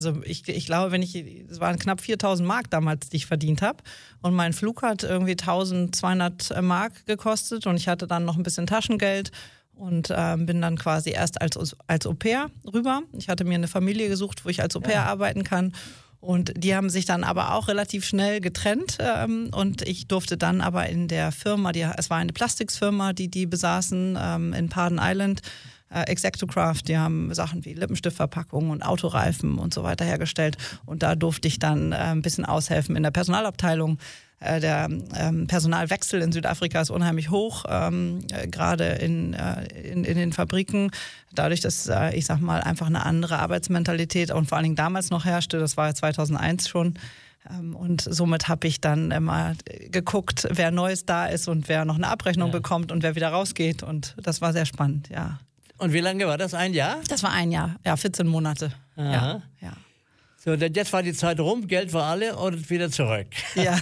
Also ich glaube, es waren knapp 4.000 Mark damals, die ich verdient habe. Und mein Flug hat irgendwie 1.200 Mark gekostet und ich hatte dann noch ein bisschen Taschengeld und bin dann quasi erst als Au-pair rüber. Ich hatte mir eine Familie gesucht, wo ich als Au-pair arbeiten kann. Und die haben sich dann aber auch relativ schnell getrennt und ich durfte dann aber in der Firma, es war eine Plastiksfirma, die besaßen in Paden Island, Exactocraft, die haben Sachen wie Lippenstiftverpackungen und Autoreifen und so weiter hergestellt und da durfte ich dann ein bisschen aushelfen in der Personalabteilung. Der Personalwechsel in Südafrika ist unheimlich hoch, gerade in den Fabriken. Dadurch, dass, ich sag mal, einfach eine andere Arbeitsmentalität und vor allen Dingen damals noch herrschte, das war ja 2001 schon. Und somit habe ich dann immer geguckt, wer Neues da ist und wer noch eine Abrechnung bekommt und wer wieder rausgeht. Und das war sehr spannend, ja. Und wie lange war das? Ein Jahr? Das war ein Jahr, ja, 14 Monate. Aha. Ja. So, denn jetzt war die Zeit rum, Geld war alle und wieder zurück. Ja,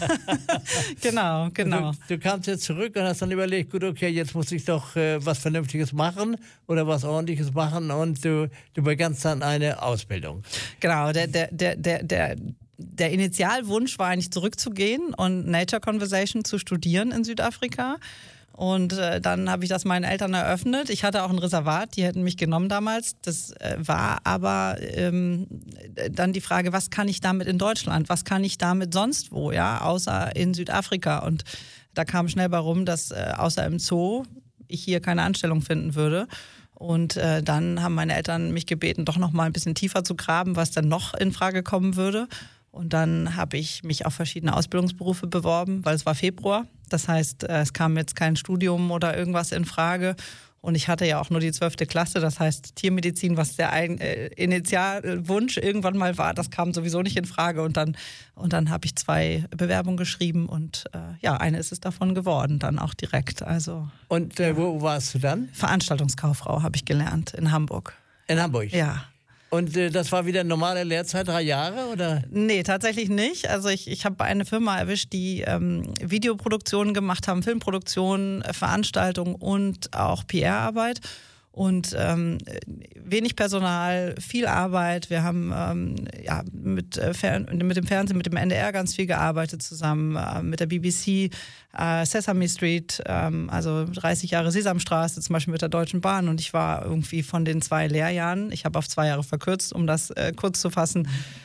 genau. Du kamst jetzt zurück und hast dann überlegt, gut, okay, jetzt muss ich doch was Vernünftiges machen oder was Ordentliches machen und du begannst dann eine Ausbildung. Genau, der Initialwunsch war eigentlich zurückzugehen und Nature Conversation zu studieren in Südafrika. Und dann habe ich das meinen Eltern eröffnet. Ich hatte auch ein Reservat, die hätten mich genommen damals. Das war aber dann die Frage, was kann ich damit in Deutschland? Was kann ich damit sonst wo, ja, außer in Südafrika? Und da kam schnell bei rum, dass außer im Zoo ich hier keine Anstellung finden würde. Und dann haben meine Eltern mich gebeten, doch noch mal ein bisschen tiefer zu graben, was dann noch in Frage kommen würde. Und dann habe ich mich auf verschiedene Ausbildungsberufe beworben, weil es war Februar. Das heißt, es kam jetzt kein Studium oder irgendwas in Frage. Und ich hatte ja auch nur die 12. Klasse, das heißt Tiermedizin, was der Initialwunsch irgendwann mal war, das kam sowieso nicht in Frage. Und dann habe ich 2 Bewerbungen geschrieben und eine ist es davon geworden, dann auch direkt. Also, und wo warst du dann? Veranstaltungskauffrau habe ich gelernt in Hamburg. In Hamburg? Ja. Und das war wieder normale Lehrzeit, 3 Jahre, oder? Nee, tatsächlich nicht. Also ich habe eine Firma erwischt, die Videoproduktionen gemacht haben, Filmproduktionen, Veranstaltungen und auch PR-Arbeit. Und wenig Personal, viel Arbeit. Wir haben mit dem Fernsehen, mit dem NDR ganz viel gearbeitet zusammen, mit der BBC, Sesame Street, also 30 Jahre Sesamstraße zum Beispiel mit der Deutschen Bahn. Und ich war irgendwie von den 2 Lehrjahren, ich habe auf 2 Jahre verkürzt, um das kurz zu fassen,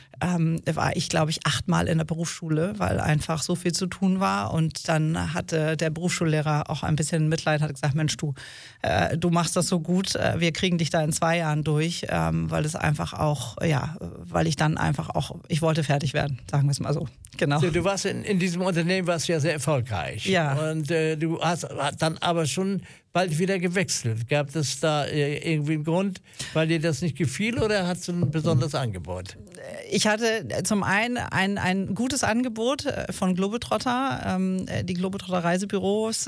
war ich, glaube ich, 8-mal in der Berufsschule, weil einfach so viel zu tun war. Und dann hatte der Berufsschullehrer auch ein bisschen Mitleid, hat gesagt, Mensch, du machst das so gut, wir kriegen dich da in 2 Jahren durch, weil es einfach auch, weil ich dann einfach auch, ich wollte fertig werden, sagen wir es mal so. Genau. So, du warst in diesem Unternehmen warst ja sehr erfolgreich. Ja. Und du hast dann aber schon bald wieder gewechselt. Gab es da irgendwie einen Grund, weil dir das nicht gefiel oder hast du ein besonderes Angebot? Ich hatte zum einen ein gutes Angebot von Globetrotter, die Globetrotter Reisebüros,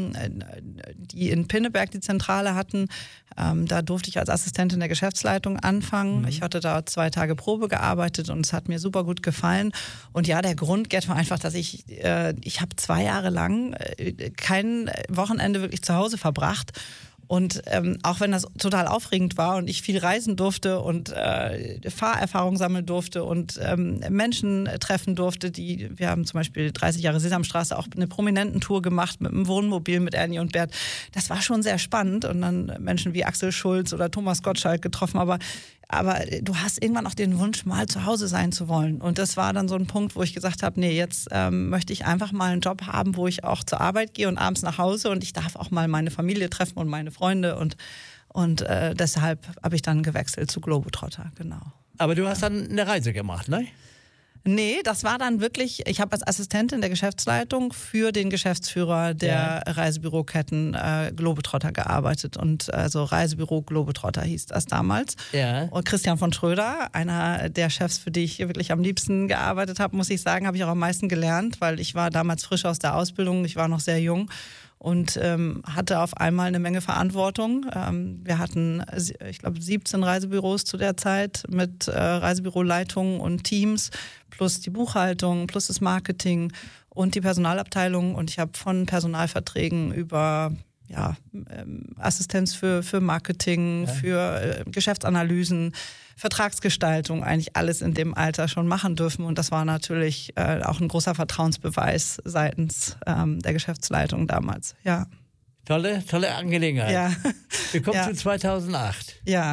die in Pinneberg die Zentrale hatten. Da durfte ich als Assistentin der Geschäftsleitung anfangen. Ich hatte da 2 Tage Probe gearbeitet und es hat mir super gut gefallen. Und ja, der Grund, Gerd, war einfach, dass ich habe 2 Jahre lang kein Wochenende wirklich zu Hause verbracht. Und auch wenn das total aufregend war und ich viel reisen durfte und Fahrerfahrung sammeln durfte und Menschen treffen durfte, wir haben zum Beispiel 30 Jahre Sesamstraße auch eine Prominententour gemacht mit einem Wohnmobil mit Ernie und Bert. Das war schon sehr spannend und dann Menschen wie Axel Schulz oder Thomas Gottschalk getroffen, aber du hast irgendwann auch den Wunsch, mal zu Hause sein zu wollen. Und das war dann so ein Punkt, wo ich gesagt habe, nee, jetzt möchte ich einfach mal einen Job haben, wo ich auch zur Arbeit gehe und abends nach Hause und ich darf auch mal meine Familie treffen und meine Freunde. Und deshalb habe ich dann gewechselt zu Globetrotter, genau. Aber du hast dann eine Reise gemacht, ne? Nee, das war dann wirklich, ich habe als Assistentin der Geschäftsleitung für den Geschäftsführer der Reisebüroketten Globetrotter gearbeitet und also Reisebüro Globetrotter hieß das damals. Ja. Und Christian von Schröder, einer der Chefs, für die ich wirklich am liebsten gearbeitet habe, muss ich sagen, habe ich auch am meisten gelernt, weil ich war damals frisch aus der Ausbildung, ich war noch sehr jung. Und hatte auf einmal eine Menge Verantwortung. Wir hatten, ich glaube, 17 Reisebüros zu der Zeit mit Reisebüroleitungen und Teams, plus die Buchhaltung, plus das Marketing und die Personalabteilung. Und ich habe von Personalverträgen über Assistenz für Marketing, für Geschäftsanalysen, Vertragsgestaltung, eigentlich alles in dem Alter schon machen dürfen. Und das war natürlich auch ein großer Vertrauensbeweis seitens der Geschäftsleitung damals. Ja. Tolle Angelegenheit. Ja. Wir kommen zu 2008. Ja.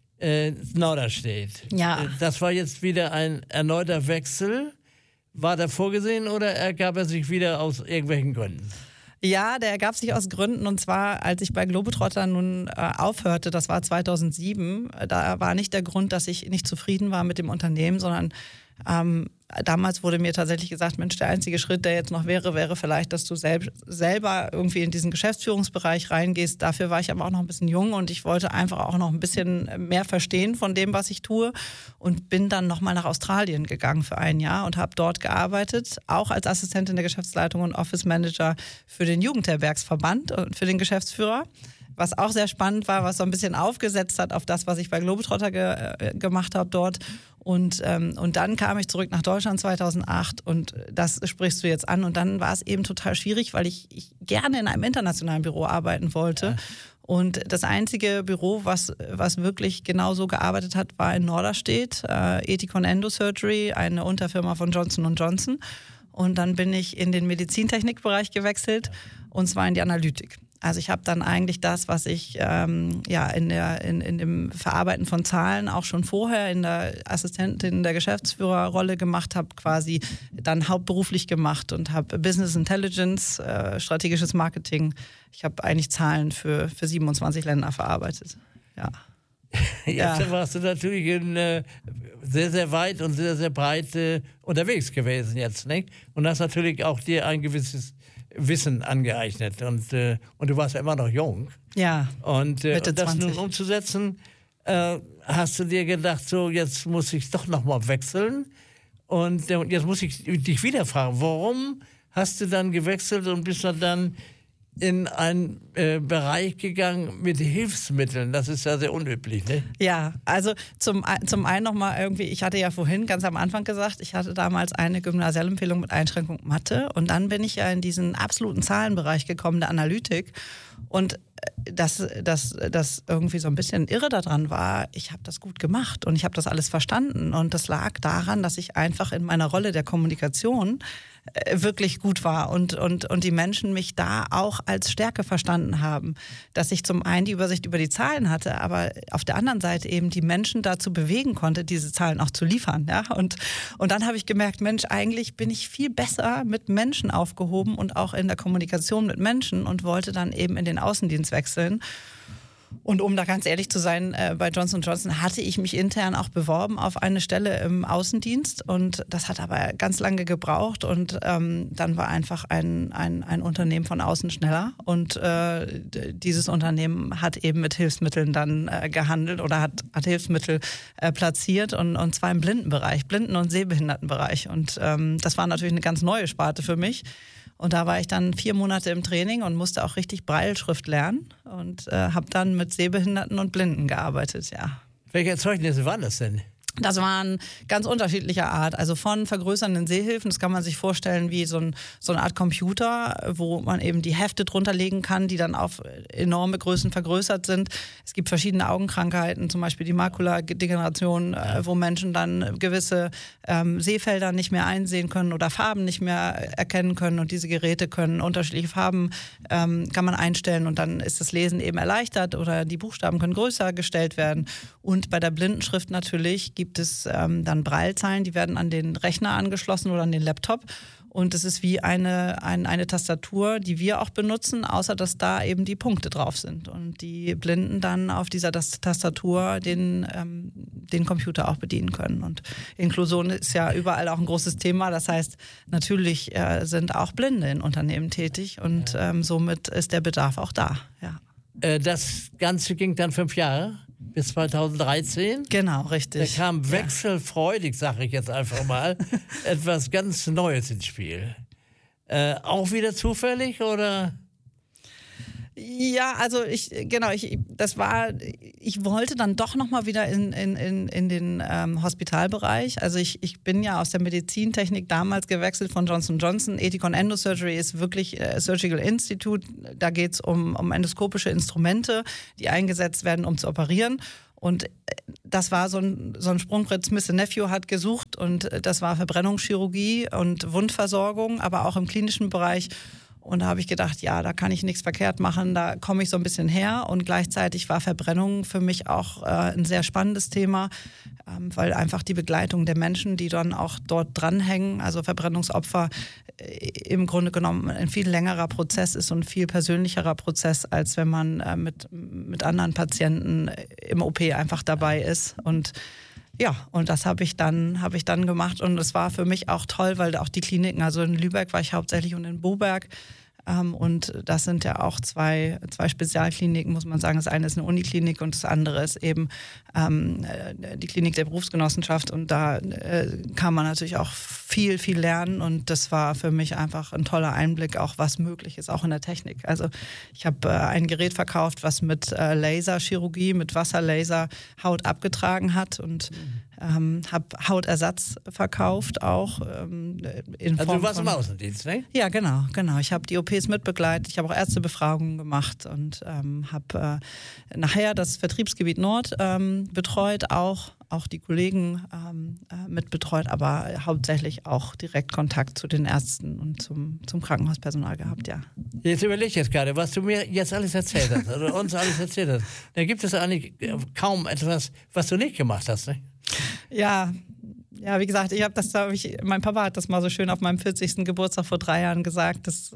Norderstedt. Ja. Das war jetzt wieder ein erneuter Wechsel. War der vorgesehen oder ergab er sich wieder aus irgendwelchen Gründen? Ja, der ergab sich aus Gründen, und zwar, als ich bei Globetrotter nun aufhörte, das war 2007, da war nicht der Grund, dass ich nicht zufrieden war mit dem Unternehmen, sondern damals wurde mir tatsächlich gesagt, Mensch, der einzige Schritt, der jetzt noch wäre vielleicht, dass du selber irgendwie in diesen Geschäftsführungsbereich reingehst. Dafür war ich aber auch noch ein bisschen jung und ich wollte einfach auch noch ein bisschen mehr verstehen von dem, was ich tue, und bin dann nochmal nach Australien gegangen für ein Jahr und habe dort gearbeitet, auch als Assistentin der Geschäftsleitung und Office Manager für den Jugendherbergsverband und für den Geschäftsführer. Was auch sehr spannend war, was so ein bisschen aufgesetzt hat auf das, was ich bei Globetrotter gemacht habe dort. Und dann kam ich zurück nach Deutschland 2008 und das sprichst du jetzt an. Und dann war es eben total schwierig, weil ich gerne in einem internationalen Büro arbeiten wollte. Ja. Und das einzige Büro, was wirklich genau so gearbeitet hat, war in Norderstedt, Ethicon Endosurgery, eine Unterfirma von Johnson & Johnson. Und dann bin ich in den Medizintechnikbereich gewechselt, und zwar in die Analytik. Also ich habe dann eigentlich das, was ich in dem Verarbeiten von Zahlen auch schon vorher in der Assistentin der Geschäftsführerrolle gemacht habe, quasi dann hauptberuflich gemacht und habe Business Intelligence, strategisches Marketing. Ich habe eigentlich Zahlen für 27 Länder verarbeitet. Ja. Jetzt warst du natürlich sehr, sehr weit und sehr, sehr breit unterwegs gewesen jetzt, nicht? Und hast natürlich auch dir ein gewisses Wissen angeeignet. Und du warst ja immer noch jung. Ja, und Mitte das 20. nun umzusetzen, hast du dir gedacht, so jetzt muss ich doch nochmal wechseln. Und jetzt muss ich dich wieder fragen, warum hast du dann gewechselt und bist dann in einen Bereich gegangen mit Hilfsmitteln? Das ist ja sehr unüblich, ne? Ja, also zum einen nochmal irgendwie, ich hatte ja vorhin ganz am Anfang gesagt, ich hatte damals eine Gymnasialempfehlung mit Einschränkung Mathe, und dann bin ich ja in diesen absoluten Zahlenbereich gekommen, der Analytik. Und das irgendwie so ein bisschen irre daran war, ich habe das gut gemacht und ich habe das alles verstanden. Und das lag daran, dass ich einfach in meiner Rolle der Kommunikation wirklich gut war und die Menschen mich da auch als Stärke verstanden haben. Dass ich zum einen die Übersicht über die Zahlen hatte, aber auf der anderen Seite eben die Menschen dazu bewegen konnte, diese Zahlen auch zu liefern. Ja? Und dann habe ich gemerkt, Mensch, eigentlich bin ich viel besser mit Menschen aufgehoben und auch in der Kommunikation mit Menschen, und wollte dann eben in den Außendienst wechseln. Und um da ganz ehrlich zu sein, bei Johnson & Johnson hatte ich mich intern auch beworben auf eine Stelle im Außendienst, und das hat aber ganz lange gebraucht, und dann war einfach ein Unternehmen von außen schneller, und dieses Unternehmen hat eben mit Hilfsmitteln dann gehandelt oder hat Hilfsmittel platziert, und zwar im Blindenbereich, Blinden- und Sehbehindertenbereich, und das war natürlich eine ganz neue Sparte für mich. Und da war ich dann 4 Monate im Training und musste auch richtig Brailleschrift lernen und habe dann mit Sehbehinderten und Blinden gearbeitet, ja. Welche Erzeugnisse waren das denn? Das waren ganz unterschiedlicher Art, also von vergrößernden Sehhilfen, das kann man sich vorstellen wie so eine Art Computer, wo man eben die Hefte drunter legen kann, die dann auf enorme Größen vergrößert sind. Es gibt verschiedene Augenkrankheiten, zum Beispiel die Makuladegeneration, wo Menschen dann gewisse Sehfelder nicht mehr einsehen können oder Farben nicht mehr erkennen können, und diese Geräte können unterschiedliche Farben, kann man einstellen, und dann ist das Lesen eben erleichtert oder die Buchstaben können größer gestellt werden. Und bei der Blindenschrift natürlich gibt es dann Braillezeilen, die werden an den Rechner angeschlossen oder an den Laptop. Und es ist wie eine Tastatur, die wir auch benutzen, außer dass da eben die Punkte drauf sind. Und die Blinden dann auf dieser Tastatur den Computer auch bedienen können. Und Inklusion ist ja überall auch ein großes Thema. Das heißt, natürlich sind auch Blinde in Unternehmen tätig, und somit ist der Bedarf auch da. Ja. Das Ganze ging dann 5 Jahre? Bis 2013. Genau, richtig. Da kam wechselfreudig, sage ich jetzt einfach mal, etwas ganz Neues ins Spiel. Auch wieder zufällig, oder? Ja, also ich wollte dann doch nochmal wieder in den Hospitalbereich. Also ich bin ja aus der Medizintechnik damals gewechselt von Johnson & Johnson. Ethicon Endosurgery ist wirklich Surgical Institute. Da geht es um endoskopische Instrumente, die eingesetzt werden, um zu operieren. Und das war so ein Sprungbrett. Smith & Nephew hat gesucht und das war Verbrennungschirurgie und Wundversorgung, aber auch im klinischen Bereich. Und da habe ich gedacht, ja, da kann ich nichts verkehrt machen, da komme ich so ein bisschen her. Und gleichzeitig war Verbrennung für mich auch ein sehr spannendes Thema, weil einfach die Begleitung der Menschen, die dann auch dort dranhängen, also Verbrennungsopfer, im Grunde genommen ein viel längerer Prozess ist und ein viel persönlicherer Prozess, als wenn man mit anderen Patienten im OP einfach dabei ist. Und ja, und das habe ich dann gemacht und es war für mich auch toll, weil auch die Kliniken, also in Lübeck war ich hauptsächlich und in Boberg, und das sind ja auch zwei Spezialkliniken, muss man sagen. Das eine ist eine Uniklinik und das andere ist eben die Klinik der Berufsgenossenschaft und da kann man natürlich auch viel, viel lernen und das war für mich einfach ein toller Einblick, auch was möglich ist, auch in der Technik. Also ich habe ein Gerät verkauft, was mit Laserchirurgie, mit Wasserlaser Haut abgetragen hat und habe Hautersatz verkauft auch. In Form also du warst von, im Außendienst, ne? Ja, genau. Ich habe die OPs mitbegleitet, ich habe auch Ärztebefragungen gemacht und habe nachher das Vertriebsgebiet Nord betreut, auch die Kollegen mitbetreut, aber hauptsächlich auch direkt Kontakt zu den Ärzten und zum Krankenhauspersonal gehabt, ja. Jetzt überlege ich jetzt gerade, was du mir jetzt alles erzählt hast, oder uns alles erzählt hast. Da gibt es eigentlich kaum etwas, was du nicht gemacht hast, ne? Ja, wie gesagt, mein Papa hat das mal so schön auf meinem 40. Geburtstag vor 3 Jahren gesagt, dass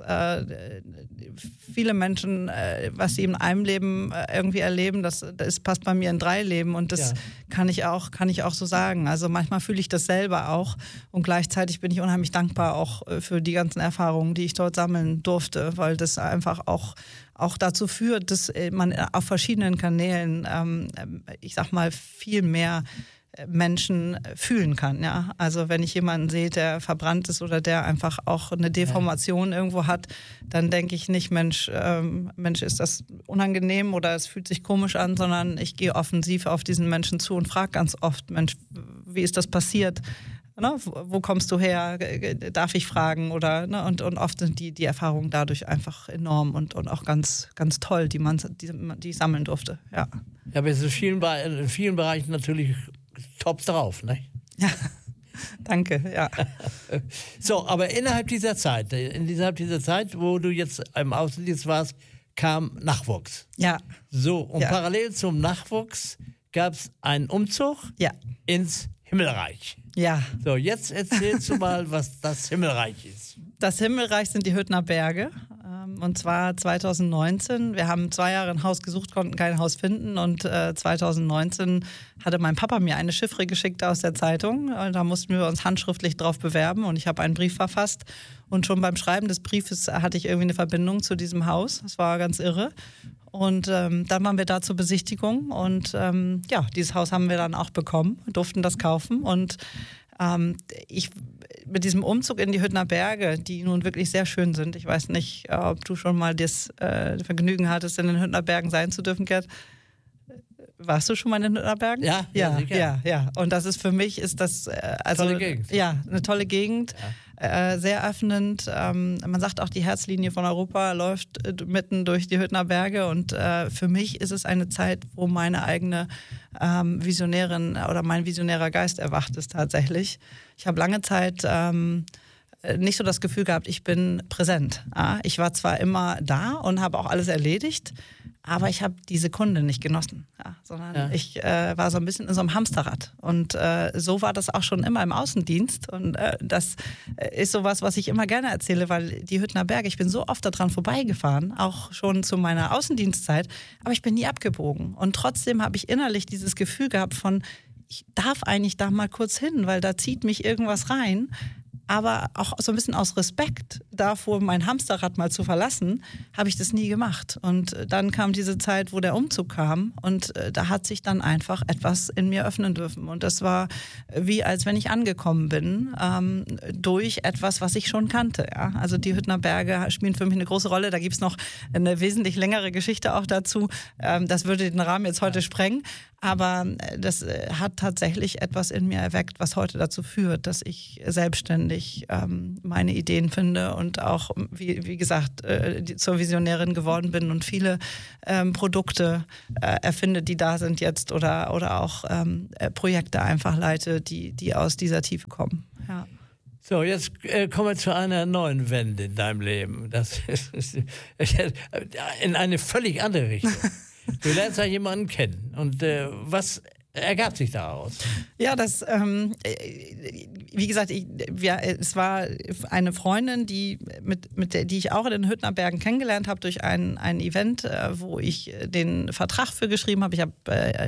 viele Menschen, was sie in einem Leben irgendwie erleben, das passt bei mir in 3 Leben und das kann ich auch so sagen. Also manchmal fühle ich das selber auch und gleichzeitig bin ich unheimlich dankbar auch für die ganzen Erfahrungen, die ich dort sammeln durfte, weil das einfach auch dazu führt, dass man auf verschiedenen Kanälen, ich sag mal, viel mehr Menschen fühlen kann, ja. Also wenn ich jemanden sehe, der verbrannt ist oder der einfach auch eine Deformation irgendwo hat, dann denke ich nicht, Mensch, ist das unangenehm oder es fühlt sich komisch an, sondern ich gehe offensiv auf diesen Menschen zu und frage ganz oft, Mensch, wie ist das passiert? Ne? Wo kommst du her? Darf ich fragen? Oder, ne? Und oft sind die Erfahrungen dadurch einfach enorm und auch ganz, ganz toll, die ich sammeln durfte, ja. Ja, aber es ist in vielen Bereichen natürlich top drauf, ne? Ja, danke, ja. So, aber innerhalb dieser Zeit, wo du jetzt im Außendienst warst, kam Nachwuchs. Ja. So, und parallel zum Nachwuchs gab es einen Umzug ins Himmelreich. Ja. So, jetzt erzählst du mal, was das Himmelreich ist. Das Himmelreich sind die Hüttner Berge. Und zwar 2019. Wir haben 2 Jahre ein Haus gesucht, konnten kein Haus finden. Und 2019 hatte mein Papa mir eine Chiffre geschickt aus der Zeitung. Da mussten wir uns handschriftlich drauf bewerben. Und ich habe einen Brief verfasst. Und schon beim Schreiben des Briefes hatte ich irgendwie eine Verbindung zu diesem Haus. Das war ganz irre. Und dann waren wir da zur Besichtigung. Und dieses Haus haben wir dann auch bekommen, durften das kaufen. Und mit diesem Umzug in die Hüttner Berge, die nun wirklich sehr schön sind. Ich weiß nicht, ob du schon mal das Vergnügen hattest, in den Hüttner Bergen sein zu dürfen, Gerd. Warst du schon mal in den Hüttner Bergen? Ja. Ja. Und das ist für mich, tolle Gegend. Ja, eine tolle Gegend. Ja. Sehr öffnend. Man sagt auch, die Herzlinie von Europa läuft mitten durch die Hüttner Berge. Und für mich ist es eine Zeit, wo meine eigene Visionärin oder mein visionärer Geist erwacht ist tatsächlich. Ich habe lange Zeit nicht so das Gefühl gehabt, ich bin präsent. Ich war zwar immer da und habe auch alles erledigt, aber ich habe die Sekunde nicht genossen, sondern ich war so ein bisschen in so einem Hamsterrad. Und so war das auch schon immer im Außendienst. Und das ist sowas, was ich immer gerne erzähle, weil die Hüttner Berge, ich bin so oft daran vorbeigefahren, auch schon zu meiner Außendienstzeit, aber ich bin nie abgebogen. Und trotzdem habe ich innerlich dieses Gefühl gehabt von, ich darf eigentlich da mal kurz hin, weil da zieht mich irgendwas rein. Aber auch so ein bisschen aus Respekt davor, mein Hamsterrad mal zu verlassen, habe ich das nie gemacht. Und dann kam diese Zeit, wo der Umzug kam und da hat sich dann einfach etwas in mir öffnen dürfen. Und das war wie, als wenn ich angekommen bin, durch etwas, was ich schon kannte. Ja? Also die Hüttner Berge spielen für mich eine große Rolle. Da gibt es noch eine wesentlich längere Geschichte auch dazu. Das würde den Rahmen jetzt heute sprengen. Aber das hat tatsächlich etwas in mir erweckt, was heute dazu führt, dass ich selbstständig meine Ideen finde und auch, wie gesagt, zur Visionärin geworden bin und viele Produkte erfinde, die da sind jetzt oder auch Projekte einfach leite, die aus dieser Tiefe kommen. Ja. So, jetzt kommen wir zu einer neuen Wende in deinem Leben. Das ist in eine völlig andere Richtung. Du lernst ja jemanden kennen. Und was ergab sich daraus? Ja, wie gesagt, es war eine Freundin, die ich auch in den Hüttner Bergen kennengelernt habe durch ein Event, wo ich den Vertrag für geschrieben habe. Ich habe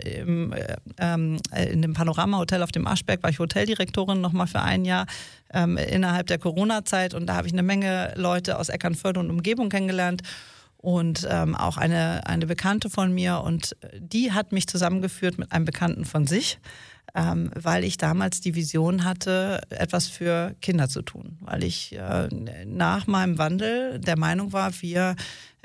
in dem Panorama Hotel auf dem Aschberg war ich Hoteldirektorin nochmal für ein Jahr innerhalb der Corona-Zeit und da habe ich eine Menge Leute aus Eckernförde und Umgebung kennengelernt. Und auch eine Bekannte von mir und die hat mich zusammengeführt mit einem Bekannten von sich, weil ich damals die Vision hatte, etwas für Kinder zu tun. Weil ich nach meinem Wandel der Meinung war, wir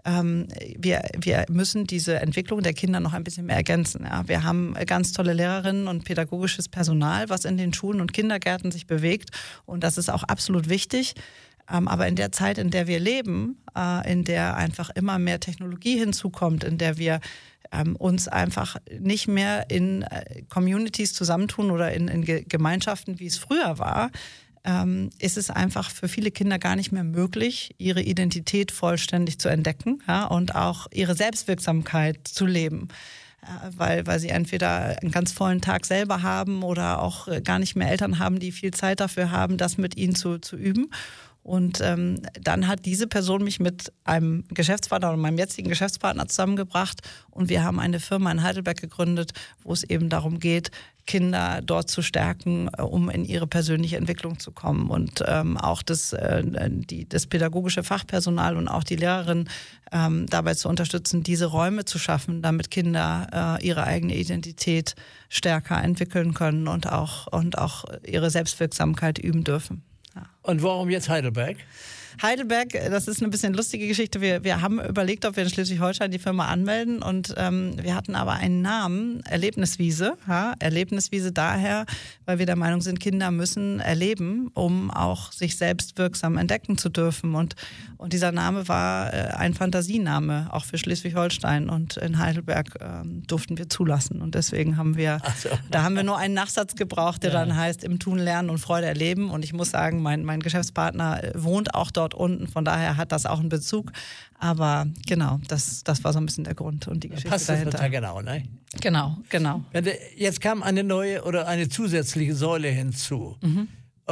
müssen diese Entwicklung der Kinder noch ein bisschen mehr ergänzen. Ja. Wir haben ganz tolle Lehrerinnen und pädagogisches Personal, was in den Schulen und Kindergärten sich bewegt und das ist auch absolut wichtig. Aber in der Zeit, in der wir leben, in der einfach immer mehr Technologie hinzukommt, in der wir uns einfach nicht mehr in Communities zusammentun oder in Gemeinschaften, wie es früher war, ist es einfach für viele Kinder gar nicht mehr möglich, ihre Identität vollständig zu entdecken, ja, und auch ihre Selbstwirksamkeit zu leben. Weil sie entweder einen ganz vollen Tag selber haben oder auch gar nicht mehr Eltern haben, die viel Zeit dafür haben, das mit ihnen zu üben. Und dann hat diese Person mich mit einem Geschäftspartner oder meinem jetzigen Geschäftspartner zusammengebracht und wir haben eine Firma in Heidelberg gegründet, wo es eben darum geht, Kinder dort zu stärken, um in ihre persönliche Entwicklung zu kommen. Und auch das pädagogische Fachpersonal und auch die Lehrerin dabei zu unterstützen, diese Räume zu schaffen, damit Kinder ihre eigene Identität stärker entwickeln können und auch ihre Selbstwirksamkeit üben dürfen. Und warum jetzt Heidelberg? Heidelberg, das ist eine bisschen lustige Geschichte. Wir haben überlegt, ob wir in Schleswig-Holstein die Firma anmelden und wir hatten aber einen Namen, Erlebniswiese. Ja? Erlebniswiese daher, weil wir der Meinung sind, Kinder müssen erleben, um auch sich selbst wirksam entdecken zu dürfen. Und dieser Name war ein Fantasiename, auch für Schleswig-Holstein. Und in Heidelberg durften wir zulassen. Und deswegen da haben wir nur einen Nachsatz gebraucht, der dann heißt, im Tun lernen und Freude erleben. Und ich muss sagen, mein Geschäftspartner wohnt auch dort unten, von daher hat das auch einen Bezug. Aber genau, das war so ein bisschen der Grund und die Geschichte passt dahinter. Das total genau, ne? Genau. Jetzt kam eine neue oder eine zusätzliche Säule hinzu. Mhm.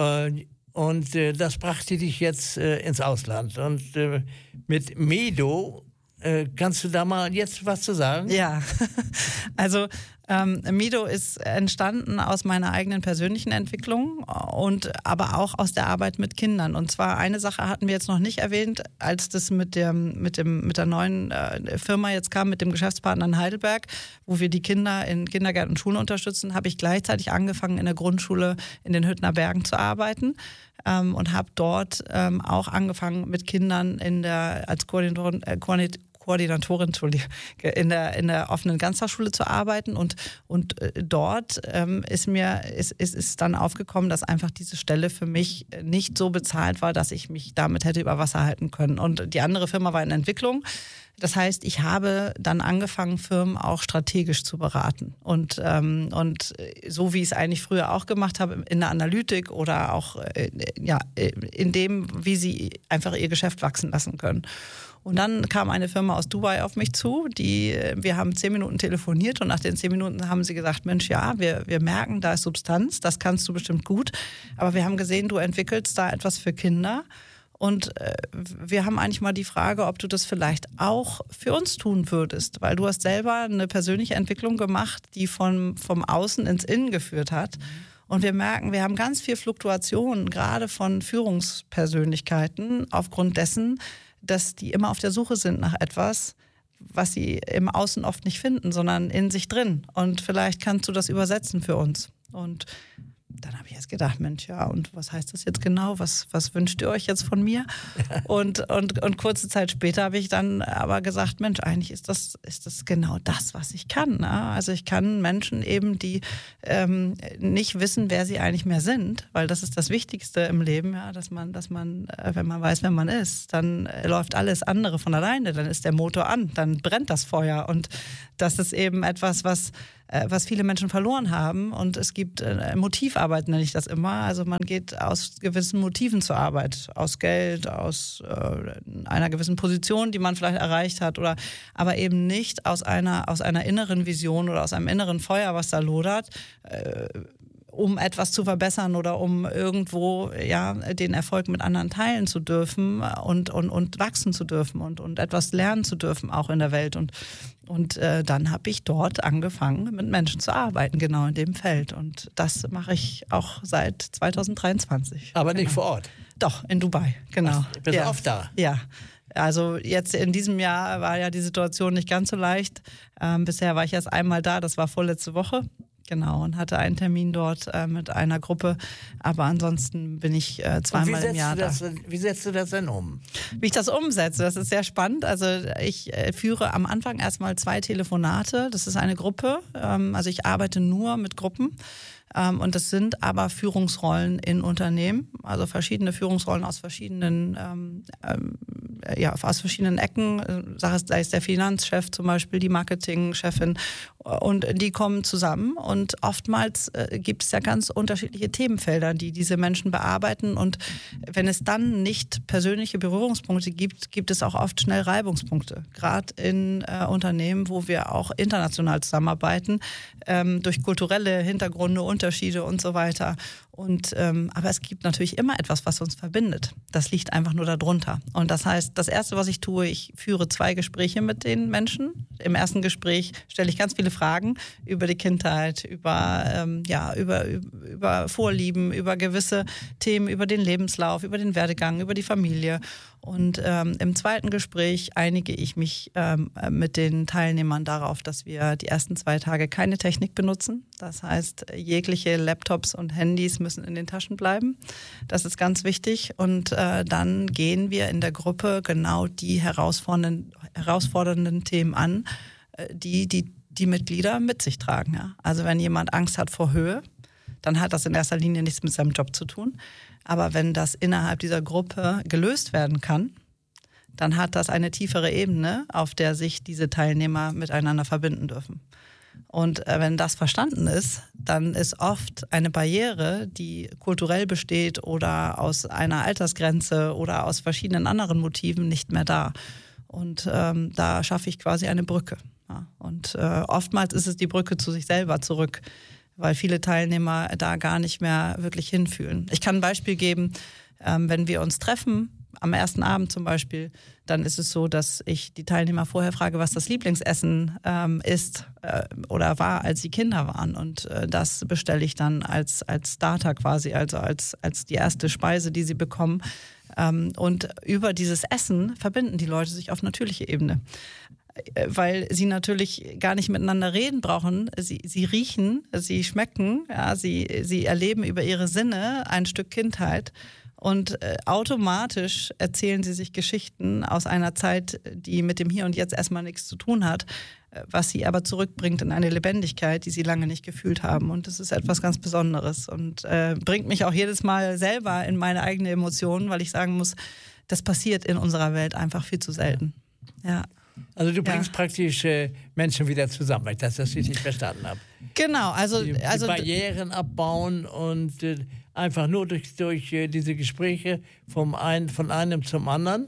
Und das brachte dich jetzt ins Ausland. Und mit Medo, kannst du da mal jetzt was zu sagen? Ja, also Medo ist entstanden aus meiner eigenen persönlichen Entwicklung aber auch aus der Arbeit mit Kindern. Und zwar eine Sache hatten wir jetzt noch nicht erwähnt, als das mit der neuen Firma jetzt kam, mit dem Geschäftspartner in Heidelberg, wo wir die Kinder in Kindergärten und Schulen unterstützen, habe ich gleichzeitig angefangen, in der Grundschule in den Hüttner Bergen zu arbeiten. Und habe dort auch angefangen, mit Kindern als Koordinatorin in der offenen Ganztagsschule zu arbeiten und dort ist dann aufgekommen, dass einfach diese Stelle für mich nicht so bezahlt war, dass ich mich damit hätte über Wasser halten können. Und die andere Firma war in Entwicklung. Das heißt, ich habe dann angefangen, Firmen auch strategisch zu beraten. Und so wie ich es eigentlich früher auch gemacht habe, in der Analytik oder auch in dem, wie sie einfach ihr Geschäft wachsen lassen können. Und dann kam eine Firma aus Dubai auf mich zu, wir haben 10 Minuten telefoniert und nach den 10 Minuten haben sie gesagt, Mensch, ja, wir merken, da ist Substanz, das kannst du bestimmt gut, aber wir haben gesehen, du entwickelst da etwas für Kinder und wir haben eigentlich mal die Frage, ob du das vielleicht auch für uns tun würdest, weil du hast selber eine persönliche Entwicklung gemacht, die vom Außen ins Innen geführt hat. Und wir merken, wir haben ganz viel Fluktuationen, gerade von Führungspersönlichkeiten, aufgrund dessen, dass die immer auf der Suche sind nach etwas, was sie im Außen oft nicht finden, sondern in sich drin. Und vielleicht kannst du das übersetzen für uns. Und dann habe ich jetzt gedacht, Mensch, ja, und was heißt das jetzt genau? Was wünscht ihr euch jetzt von mir? Und kurze Zeit später habe ich dann aber gesagt, Mensch, eigentlich ist das genau das, was ich kann. Ne? Also ich kann Menschen eben, die nicht wissen, wer sie eigentlich mehr sind, weil das ist das Wichtigste im Leben, ja, dass man, wenn man weiß, wer man ist, dann läuft alles andere von alleine, dann ist der Motor an, dann brennt das Feuer. Und das ist eben etwas, was viele Menschen verloren haben. Und es gibt Motivarbeit, nenne ich das immer. Also man geht aus gewissen Motiven zur Arbeit, aus Geld, aus einer gewissen Position, die man vielleicht erreicht hat, aber eben nicht aus einer inneren Vision oder aus einem inneren Feuer, was da lodert, um etwas zu verbessern oder um irgendwo den Erfolg mit anderen teilen zu dürfen und wachsen zu dürfen und etwas lernen zu dürfen, auch in der Welt. Und dann habe ich dort angefangen, mit Menschen zu arbeiten, genau in dem Feld. Und das mache ich auch seit 2023. Aber nicht vor Ort? Doch, in Dubai, genau. Ach, bist du oft da? Ja. Also jetzt in diesem Jahr war ja die Situation nicht ganz so leicht. Bisher war ich erst einmal da, das war vorletzte Woche. Genau, und hatte einen Termin dort mit einer Gruppe. Aber ansonsten bin ich zweimal im Jahr da. Wie setzt du das denn um? Wie ich das umsetze, das ist sehr spannend. Also ich führe am Anfang erstmal 2 Telefonate. Das ist eine Gruppe. Also ich arbeite nur mit Gruppen. Und das sind aber Führungsrollen in Unternehmen, also verschiedene Führungsrollen aus verschiedenen Ecken, sei es der Finanzchef zum Beispiel, die Marketingchefin, und die kommen zusammen und oftmals gibt es ja ganz unterschiedliche Themenfelder, die diese Menschen bearbeiten, und wenn es dann nicht persönliche Berührungspunkte gibt, gibt es auch oft schnell Reibungspunkte, gerade in Unternehmen, wo wir auch international zusammenarbeiten, durch kulturelle Hintergründe, Unterschiede und so weiter. Aber es gibt natürlich immer etwas, was uns verbindet. Das liegt einfach nur darunter. Und das heißt, das Erste, was ich tue, ich führe 2 Gespräche mit den Menschen. Im ersten Gespräch stelle ich ganz viele Fragen über die Kindheit, über Vorlieben, über gewisse Themen, über den Lebenslauf, über den Werdegang, über die Familie. Und im zweiten Gespräch einige ich mich mit den Teilnehmern darauf, dass wir die ersten 2 Tage keine Technik benutzen. Das heißt, jegliche Laptops und Handys müssen in den Taschen bleiben. Das ist ganz wichtig. Und dann gehen wir in der Gruppe genau die herausfordernden Themen an, die Mitglieder mit sich tragen. Ja? Also wenn jemand Angst hat vor Höhe, dann hat das in erster Linie nichts mit seinem Job zu tun. Aber wenn das innerhalb dieser Gruppe gelöst werden kann, dann hat das eine tiefere Ebene, auf der sich diese Teilnehmer miteinander verbinden dürfen. Und wenn das verstanden ist, dann ist oft eine Barriere, die kulturell besteht oder aus einer Altersgrenze oder aus verschiedenen anderen Motiven, nicht mehr da. Und da schaffe ich quasi eine Brücke. Ja. Und oftmals ist es die Brücke zu sich selber zurück, weil viele Teilnehmer da gar nicht mehr wirklich hinfühlen. Ich kann ein Beispiel geben, wenn wir uns treffen, am ersten Abend zum Beispiel, dann ist es so, dass ich die Teilnehmer vorher frage, was das Lieblingsessen ist oder war, als sie Kinder waren. Und das bestelle ich dann als Starter quasi, also als die erste Speise, die sie bekommen. Und über dieses Essen verbinden die Leute sich auf natürliche Ebene. Weil sie natürlich gar nicht miteinander reden brauchen. Sie riechen, sie schmecken, ja, sie erleben über ihre Sinne ein Stück Kindheit. Und automatisch erzählen sie sich Geschichten aus einer Zeit, die mit dem Hier und Jetzt erstmal nichts zu tun hat, was sie aber zurückbringt in eine Lebendigkeit, die sie lange nicht gefühlt haben. Und das ist etwas ganz Besonderes und bringt mich auch jedes Mal selber in meine eigene Emotionen, weil ich sagen muss, das passiert in unserer Welt einfach viel zu selten. Ja. Also du bringst praktisch Menschen wieder zusammen, weil ich das richtig verstanden habe. Genau, die Barrieren abbauen und einfach nur durch diese Gespräche von einem zum anderen.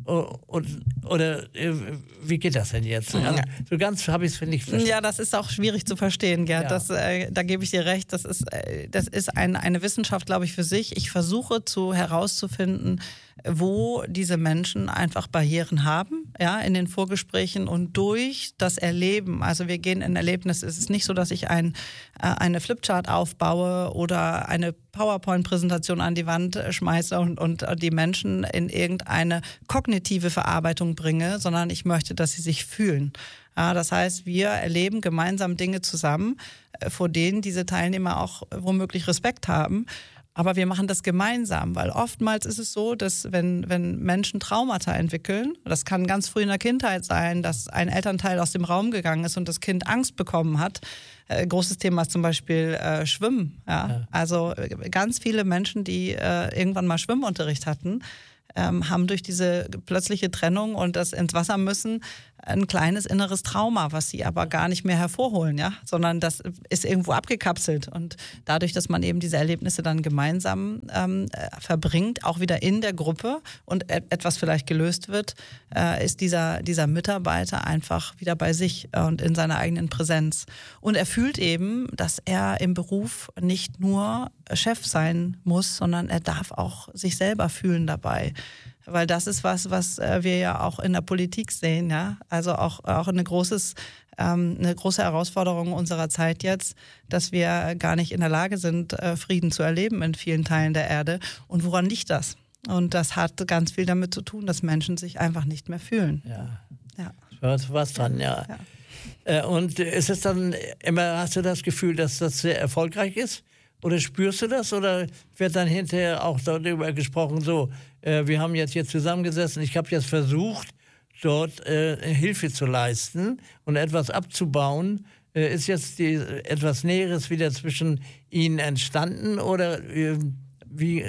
Oder wie geht das denn jetzt? Also, so ganz habe ich es, finde ich, verstanden. Ja, das ist auch schwierig zu verstehen, Gerd. Ja. Da gebe ich dir recht. Das ist eine Wissenschaft, glaube ich, für sich. Ich versuche herauszufinden, wo diese Menschen einfach Barrieren haben, ja, in den Vorgesprächen und durch das Erleben. Also wir gehen in Erlebnis. Es ist nicht so, dass ich eine Flipchart aufbaue oder eine PowerPoint-Präsentation an die Wand schmeiße und die Menschen in irgendeine kognitive Verarbeitung bringe, sondern ich möchte, dass sie sich fühlen. Ja, das heißt, wir erleben gemeinsam Dinge zusammen, vor denen diese Teilnehmer auch womöglich Respekt haben. Aber wir machen das gemeinsam, weil oftmals ist es so, dass wenn Menschen Traumata entwickeln, das kann ganz früh in der Kindheit sein, dass ein Elternteil aus dem Raum gegangen ist und das Kind Angst bekommen hat. Großes Thema ist zum Beispiel Schwimmen. Ja? Also ganz viele Menschen, die irgendwann mal Schwimmunterricht hatten, haben durch diese plötzliche Trennung und das ins Wasser müssen ein kleines inneres Trauma, was sie aber gar nicht mehr hervorholen, ja, sondern das ist irgendwo abgekapselt und dadurch, dass man eben diese Erlebnisse dann gemeinsam verbringt, auch wieder in der Gruppe und etwas vielleicht gelöst wird, ist dieser Mitarbeiter einfach wieder bei sich und in seiner eigenen Präsenz. Und er fühlt eben, dass er im Beruf nicht nur Chef sein muss, sondern er darf auch sich selber fühlen dabei. Weil das ist was wir ja auch in der Politik sehen, ja. Also auch eine große Herausforderung unserer Zeit jetzt, dass wir gar nicht in der Lage sind, Frieden zu erleben in vielen Teilen der Erde. Und woran liegt das? Und das hat ganz viel damit zu tun, dass Menschen sich einfach nicht mehr fühlen. Ja. Was dran, ja. Und ist es dann immer, hast du das Gefühl, dass das sehr erfolgreich ist? Oder spürst du das? Oder wird dann hinterher auch darüber gesprochen, so, wir haben jetzt hier zusammengesessen, ich habe jetzt versucht, dort Hilfe zu leisten und etwas abzubauen. Ist jetzt etwas Näheres wieder zwischen ihnen entstanden? Oder wie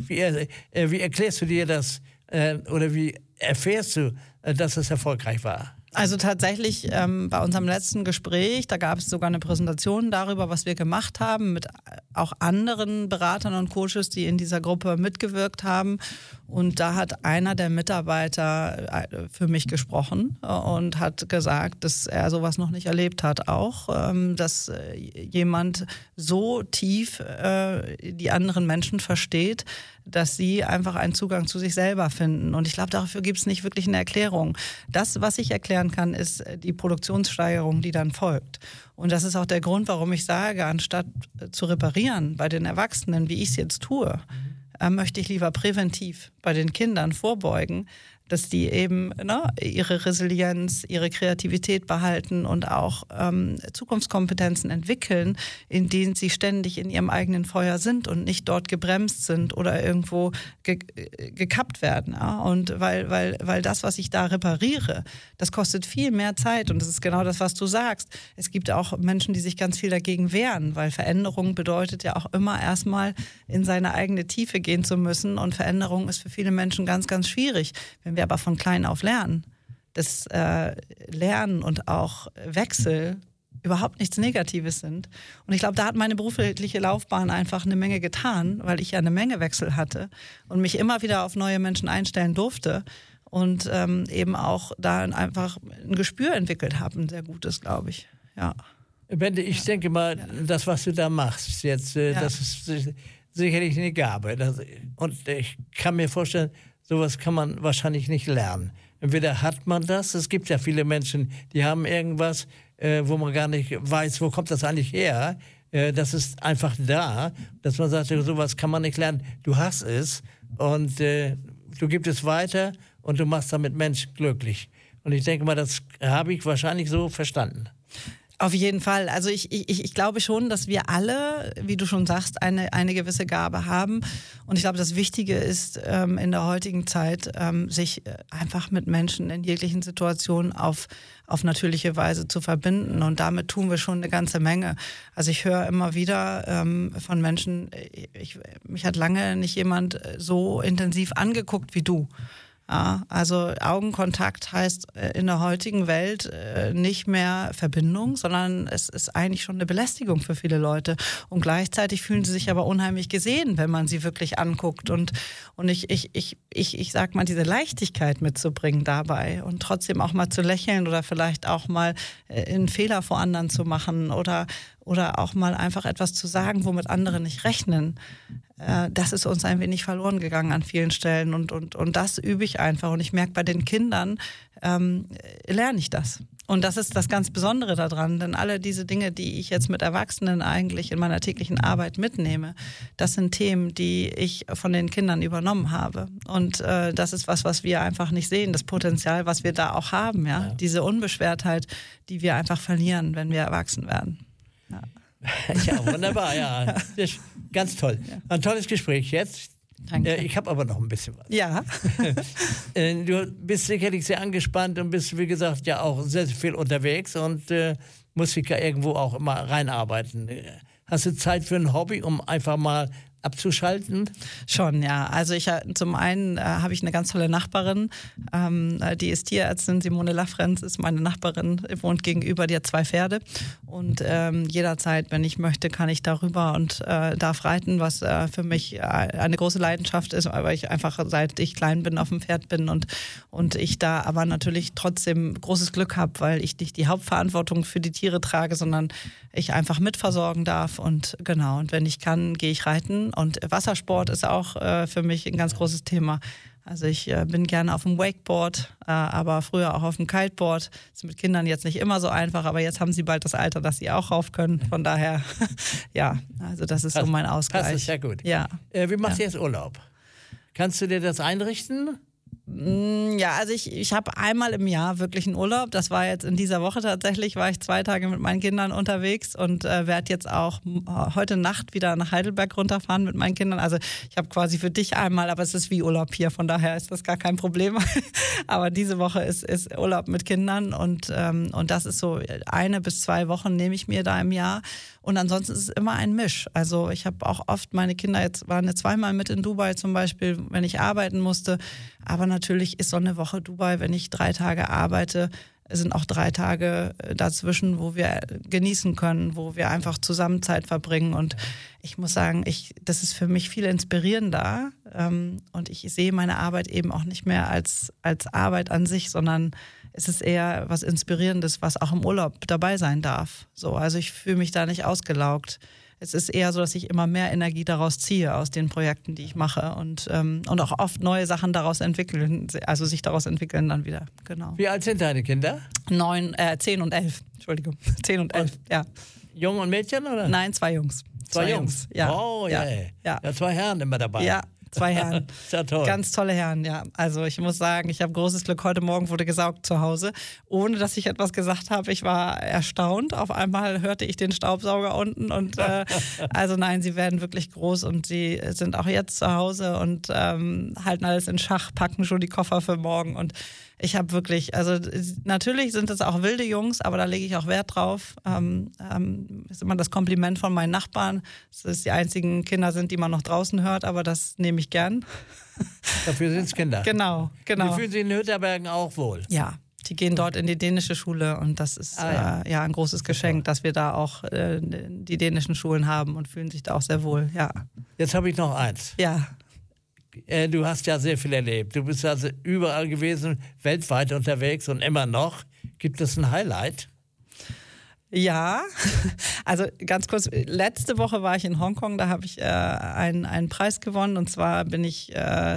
erklärst du dir das oder wie erfährst du, dass es erfolgreich war? Also tatsächlich bei unserem letzten Gespräch, da gab es sogar eine Präsentation darüber, was wir gemacht haben mit auch anderen Beratern und Coaches, die in dieser Gruppe mitgewirkt haben. Und da hat einer der Mitarbeiter für mich gesprochen und hat gesagt, dass er sowas noch nicht erlebt hat auch, dass jemand so tief die anderen Menschen versteht, dass sie einfach einen Zugang zu sich selber finden. Und ich glaube, dafür gibt es nicht wirklich eine Erklärung. Das, was ich erklären kann, ist die Produktionssteigerung, die dann folgt. Und das ist auch der Grund, warum ich sage, anstatt zu reparieren bei den Erwachsenen, wie ich es jetzt tue, möchte ich lieber präventiv bei den Kindern vorbeugen, dass die eben ihre Resilienz, ihre Kreativität behalten und auch Zukunftskompetenzen entwickeln, in denen sie ständig in ihrem eigenen Feuer sind und nicht dort gebremst sind oder irgendwo gekappt werden. Ja? Und weil das, was ich da repariere, das kostet viel mehr Zeit und das ist genau das, was du sagst. Es gibt auch Menschen, die sich ganz viel dagegen wehren, weil Veränderung bedeutet ja auch immer erstmal in seine eigene Tiefe gehen zu müssen und Veränderung ist für viele Menschen ganz, ganz schwierig. Wenn wir aber von klein auf lernen, dass Lernen und auch Wechsel überhaupt nichts Negatives sind. Und ich glaube, da hat meine berufliche Laufbahn einfach eine Menge getan, weil ich ja eine Menge Wechsel hatte und mich immer wieder auf neue Menschen einstellen durfte und eben auch da einfach ein Gespür entwickelt habe, ein sehr gutes, glaube ich. Ja. Bente, ich denke mal, das, was du da machst jetzt, das ist sicherlich eine Gabe. Und ich kann mir vorstellen, sowas kann man wahrscheinlich nicht lernen. Entweder hat man das, es gibt ja viele Menschen, die haben irgendwas, wo man gar nicht weiß, wo kommt das eigentlich her. Das ist einfach da, dass man sagt, sowas kann man nicht lernen. Du hast es und du gibst es weiter und du machst damit Menschen glücklich. Und ich denke mal, das habe ich wahrscheinlich so verstanden. Auf jeden Fall. Also ich glaube schon, dass wir alle, wie du schon sagst, eine gewisse Gabe haben. Und ich glaube, das Wichtige ist in der heutigen Zeit, sich einfach mit Menschen in jeglichen Situationen auf natürliche Weise zu verbinden. Und damit tun wir schon eine ganze Menge. Also ich höre immer wieder von Menschen, mich hat lange nicht jemand so intensiv angeguckt wie du. Ja, also Augenkontakt heißt in der heutigen Welt nicht mehr Verbindung, sondern es ist eigentlich schon eine Belästigung für viele Leute. Und gleichzeitig fühlen sie sich aber unheimlich gesehen, wenn man sie wirklich anguckt. Und ich sag mal, diese Leichtigkeit mitzubringen dabei und trotzdem auch mal zu lächeln oder vielleicht auch mal einen Fehler vor anderen zu machen oder auch mal einfach etwas zu sagen, womit andere nicht rechnen. das ist uns ein wenig verloren gegangen an vielen Stellen und das übe ich einfach und ich merke, bei den Kindern lerne ich das. Und das ist das ganz Besondere daran, denn alle diese Dinge, die ich jetzt mit Erwachsenen eigentlich in meiner täglichen Arbeit mitnehme, das sind Themen, die ich von den Kindern übernommen habe. Und das ist was wir einfach nicht sehen, das Potenzial, was wir da auch haben, ja? Diese Unbeschwertheit, die wir einfach verlieren, wenn wir erwachsen werden. Ja. Ja, wunderbar, ja. Ganz toll. Ein tolles Gespräch jetzt. Danke. Ich habe aber noch ein bisschen was. Ja. Du bist sicherlich sehr angespannt und bist, wie gesagt, ja auch sehr viel unterwegs und musst dich ja irgendwo auch immer reinarbeiten. Hast du Zeit für ein Hobby, um einfach mal abzuschalten? Schon, ja. Also zum einen habe ich eine ganz tolle Nachbarin, die ist Tierärztin, Simone Lafrenz ist meine Nachbarin, wohnt gegenüber, die hat 2 Pferde und jederzeit, wenn ich möchte, kann ich darüber und darf reiten, was für mich eine große Leidenschaft ist, weil ich einfach seit ich klein bin auf dem Pferd bin und ich da aber natürlich trotzdem großes Glück habe, weil ich nicht die Hauptverantwortung für die Tiere trage, sondern ich einfach mitversorgen darf und genau, und wenn ich kann, gehe ich reiten. Und Wassersport ist auch für mich ein ganz großes Thema. Also ich bin gerne auf dem Wakeboard, aber früher auch auf dem Kiteboard. Ist mit Kindern jetzt nicht immer so einfach, aber jetzt haben sie bald das Alter, dass sie auch rauf können. Von daher, ja, also das ist so mein Ausgleich. Das ist ja gut. Ja. Wie machst du jetzt Urlaub? Kannst du dir das einrichten? Ja, also ich habe einmal im Jahr wirklich einen Urlaub. Das war jetzt in dieser Woche tatsächlich, war ich 2 Tage mit meinen Kindern unterwegs und werde jetzt auch heute Nacht wieder nach Heidelberg runterfahren mit meinen Kindern. Also ich habe quasi für dich einmal, aber es ist wie Urlaub hier, von daher ist das gar kein Problem. Aber diese Woche ist Urlaub mit Kindern und das ist so 1 bis 2 Wochen nehme ich mir da im Jahr. Und ansonsten ist es immer ein Misch. Also ich habe auch oft, meine Kinder waren jetzt 2-mal mit in Dubai zum Beispiel, wenn ich arbeiten musste. Aber natürlich ist so eine Woche Dubai, wenn ich 3 Tage arbeite, sind auch 3 Tage dazwischen, wo wir genießen können, wo wir einfach zusammen Zeit verbringen. Und ich muss sagen, das ist für mich viel inspirierender. Und ich sehe meine Arbeit eben auch nicht mehr als Arbeit an sich, sondern es ist eher was Inspirierendes, was auch im Urlaub dabei sein darf. So, also ich fühle mich da nicht ausgelaugt. Es ist eher so, dass ich immer mehr Energie daraus ziehe, aus den Projekten, die ich mache und auch oft neue Sachen daraus entwickeln, also sich daraus entwickeln dann wieder, genau. Wie alt sind deine Kinder? 10 und 11, Entschuldigung, 10 und 11, ja. Jung und Mädchen, oder? Nein, 2 Jungs. 2 Jungs? Ja. Oh, ja. Ja, 2 Herren immer dabei. Ja. 2 Herren. Sehr toll. Ganz tolle Herren, ja. Also ich muss sagen, ich habe großes Glück. Heute Morgen wurde gesaugt zu Hause, ohne dass ich etwas gesagt habe. Ich war erstaunt. Auf einmal hörte ich den Staubsauger unten und also nein, sie werden wirklich groß und sie sind auch jetzt zu Hause und halten alles in Schach, packen schon die Koffer für morgen und ich habe wirklich, also natürlich sind es auch wilde Jungs, aber da lege ich auch Wert drauf. Ist immer das Kompliment von meinen Nachbarn, dass es die einzigen Kinder sind, die man noch draußen hört, aber das nehme ich gern. Dafür sind es Kinder. Genau. Die fühlen sich in Hütterbergen auch wohl. Ja, die gehen dort in die dänische Schule und das ist ein großes Geschenk, dass wir da auch die dänischen Schulen haben und fühlen sich da auch sehr wohl, ja. Jetzt habe ich noch eins. Ja. Du hast ja sehr viel erlebt. Du bist also überall gewesen, weltweit unterwegs und immer noch. Gibt es ein Highlight? Ja, also ganz kurz, letzte Woche war ich in Hongkong, da habe ich einen Preis gewonnen und zwar bin ich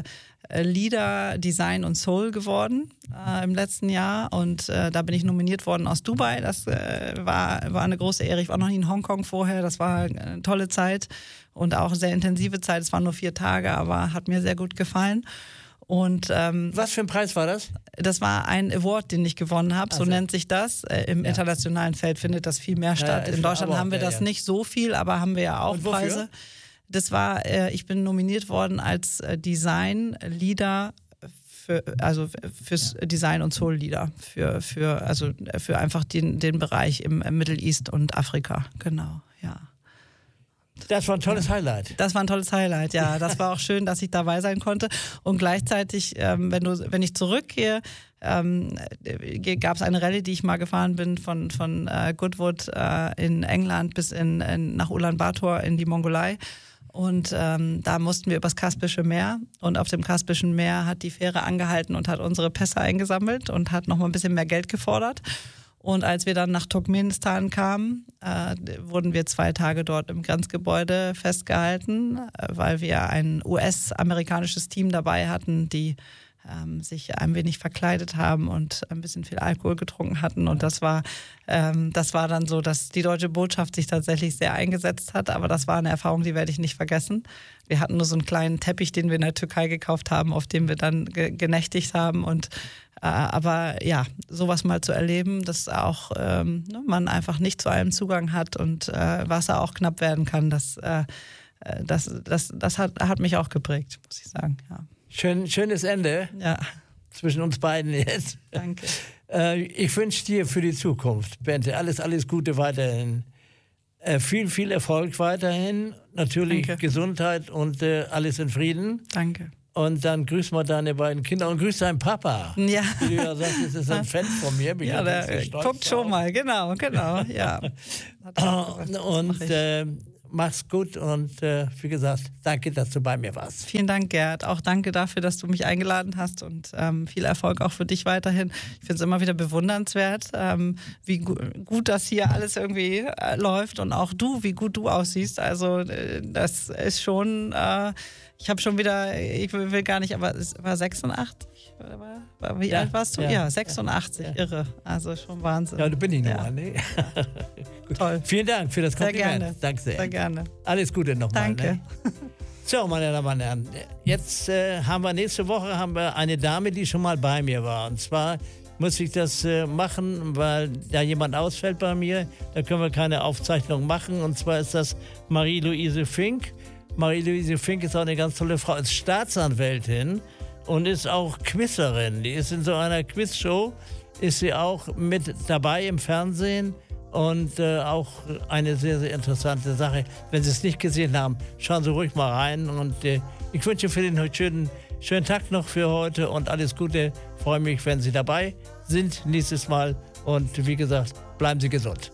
Leader Design und Soul geworden im letzten Jahr und da bin ich nominiert worden aus Dubai. Das war eine große Ehre. Ich war noch nie in Hongkong vorher. Das war eine tolle Zeit und auch eine sehr intensive Zeit. Es waren nur 4 Tage, aber hat mir sehr gut gefallen. Und was für ein Preis war das? Das war ein Award, den ich gewonnen habe, so nennt sich das. Im internationalen Feld findet das viel mehr statt. In Deutschland haben wir das nicht so viel, aber haben wir ja auch Preise. Das war, ich bin nominiert worden als Design Leader fürs Design und Soul Leader für einfach den Bereich im Middle East und Afrika, genau, ja. Das war ein tolles Highlight. Das war ein tolles Highlight, ja. Das war auch schön, dass ich dabei sein konnte. Und gleichzeitig, wenn ich zurückgehe, gab es eine Rallye, die ich mal gefahren bin von Goodwood in England bis nach Ulaanbaatar in die Mongolei. Und da mussten wir übers Kaspische Meer. Und auf dem Kaspischen Meer hat die Fähre angehalten und hat unsere Pässe eingesammelt und hat noch mal ein bisschen mehr Geld gefordert. Und als wir dann nach Turkmenistan kamen, wurden wir 2 Tage dort im Grenzgebäude festgehalten, weil wir ein US-amerikanisches Team dabei hatten, die sich ein wenig verkleidet haben und ein bisschen viel Alkohol getrunken hatten. Und das war dann so, dass die deutsche Botschaft sich tatsächlich sehr eingesetzt hat. Aber das war eine Erfahrung, die werde ich nicht vergessen. Wir hatten nur so einen kleinen Teppich, den wir in der Türkei gekauft haben, auf dem wir dann genächtigt haben. Und aber ja, sowas mal zu erleben, dass auch man einfach nicht zu allem Zugang hat und Wasser auch knapp werden kann, das hat mich auch geprägt, muss ich sagen. Ja. Schönes Ende zwischen uns beiden jetzt. Danke. Ich wünsche dir für die Zukunft, Bente, alles Gute weiterhin. Viel Erfolg weiterhin. Natürlich Danke. Gesundheit und alles in Frieden. Danke. Und dann grüß mal deine beiden Kinder und grüß deinen Papa. Ja. Wie du ja sagst, das ist ein Fan von mir. Bin ja, der guckt schon mal, genau, ja. Und mach's gut und wie gesagt, danke, dass du bei mir warst. Vielen Dank, Gerd. Auch danke dafür, dass du mich eingeladen hast und viel Erfolg auch für dich weiterhin. Ich finde es immer wieder bewundernswert, wie gut das hier alles irgendwie läuft und auch du, wie gut du aussiehst. Also das ist schon... ich habe schon wieder, ich will gar nicht, aber es war 86? Wie alt warst du? Ja, 86, irre. Also schon Wahnsinn. Ja, du bin ich noch, ne? Toll. Vielen Dank für das Kompliment. Sehr gerne. Danke sehr. Sehr gerne. Alles Gute nochmal. Danke. Ne? So, meine Damen und Herren, jetzt haben wir nächste Woche eine Dame, die schon mal bei mir war. Und zwar muss ich das machen, weil da jemand ausfällt bei mir. Da können wir keine Aufzeichnung machen. Und zwar ist das Marie-Louise Fink. Marie-Louise Fink ist auch eine ganz tolle Frau, ist Staatsanwältin und ist auch Quizzerin. Die ist in so einer Quizshow, ist sie auch mit dabei im Fernsehen und auch eine sehr, sehr interessante Sache. Wenn Sie es nicht gesehen haben, schauen Sie ruhig mal rein und ich wünsche für den schönen Tag noch für heute und alles Gute. Freue mich, wenn Sie dabei sind nächstes Mal und wie gesagt, bleiben Sie gesund.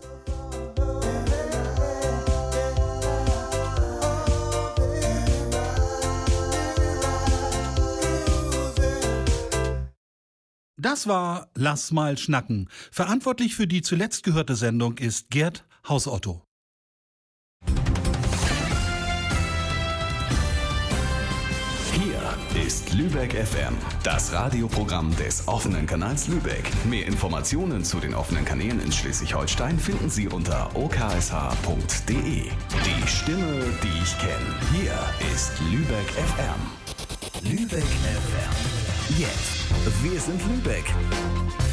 Das war Lass mal schnacken. Verantwortlich für die zuletzt gehörte Sendung ist Gerd Hausotto. Hier ist Lübeck FM, das Radioprogramm des offenen Kanals Lübeck. Mehr Informationen zu den offenen Kanälen in Schleswig-Holstein finden Sie unter oksh.de. Die Stimme, die ich kenne. Hier ist Lübeck FM. Lübeck FM. Jetzt. Wir sind Lübeck.